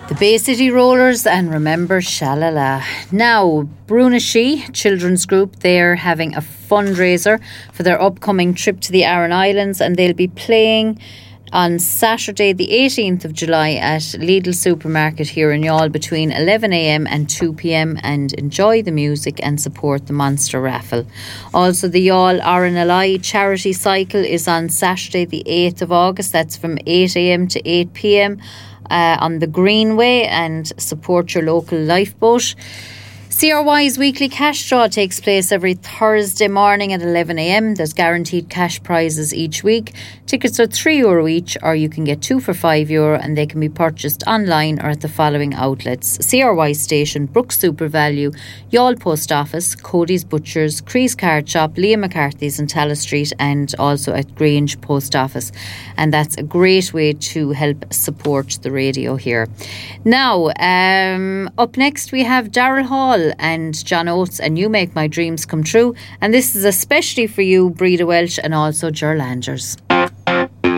The Bay City Rollers and Remember Shalala. Now, Bruna She Children's Group, they're having a fundraiser for their upcoming trip to the Aran Islands, and they'll be playing on Saturday the 18th of July at Lidl Supermarket here in Youghal between 11am and 2pm, and enjoy the music and support the Monster Raffle. Also, the Youghal RNLI charity cycle is on Saturday the 8th of August. That's from 8am to 8pm on the Greenway, and support your local lifeboat. CRY's weekly cash draw takes place every Thursday morning at 11am. There's guaranteed cash prizes each week. Tickets are €3 each, or you can get 2 for €5, and they can be purchased online or at the following outlets: CRY Station, Brooks SuperValue, Youghal Post Office, Cody's Butchers, Crease Card Shop, Liam McCarthy's in Tallaght Street, and also at Grange Post Office. And that's a great way to help support the radio here. Now, up next we have Daryl Hall and John Oates and You Make My Dreams Come True, and this is especially for you, Breda Welsh, and also Ger Langers.